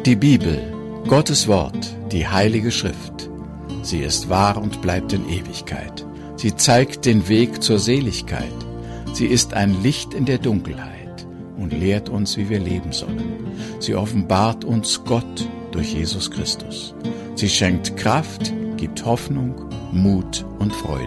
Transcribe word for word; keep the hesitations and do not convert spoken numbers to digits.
Die Bibel, Gottes Wort, die Heilige Schrift. Sie ist wahr und bleibt in Ewigkeit. Sie zeigt den Weg zur Seligkeit. Sie ist ein Licht in der Dunkelheit und lehrt uns, wie wir leben sollen. Sie offenbart uns Gott durch Jesus Christus. Sie schenkt Kraft, gibt Hoffnung, Mut und Freude.